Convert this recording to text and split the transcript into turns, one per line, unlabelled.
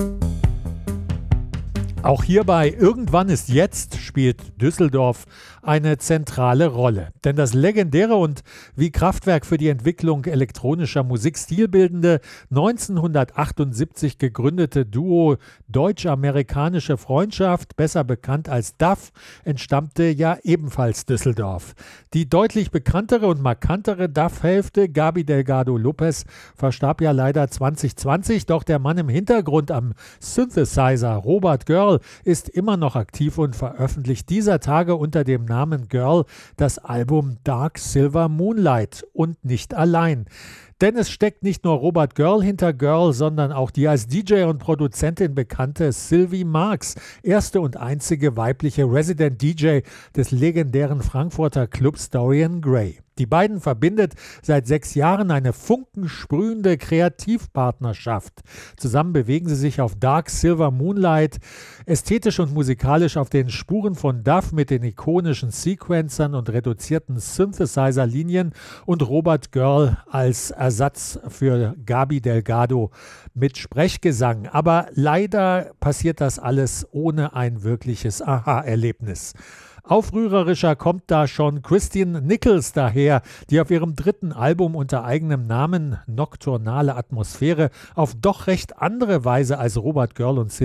Auch hierbei Irgendwann ist jetzt spielt Düsseldorf eine zentrale Rolle. Denn das legendäre und wie Kraftwerk für die Entwicklung elektronischer Musik stilbildende 1978 gegründete Duo Deutsch-Amerikanische Freundschaft, besser bekannt als DAF, entstammte ja ebenfalls Düsseldorf. Die deutlich bekanntere und markantere DAF-Hälfte, Gaby Delgado Lopez, verstarb ja leider 2020, doch der Mann im Hintergrund am Synthesizer, Robert Girl, ist immer noch aktiv und veröffentlicht dieser Tage unter dem Namen Girl das Album Dark Silver Moonlight und nicht allein. Denn es steckt nicht nur Robert Girl hinter Girl, sondern auch die als DJ und Produzentin bekannte Sylvie Marks, erste und einzige weibliche Resident DJ des legendären Frankfurter Clubs Dorian Gray. Die beiden verbindet seit 6 Jahren eine funkensprühende Kreativpartnerschaft. Zusammen bewegen sie sich auf Dark Silver Moonlight, ästhetisch und musikalisch auf den Spuren von Duff mit den ikonischen Sequencern und reduzierten Synthesizer-Linien und Robert Girl als Ersatz für Gaby Delgado mit Sprechgesang. Aber leider passiert das alles ohne ein wirkliches Aha-Erlebnis. Aufrührerischer kommt da schon Christine Nichols daher, die auf ihrem 3. Album unter eigenem Namen Nocturnale Atmosphäre auf doch recht andere Weise als Robert Girl und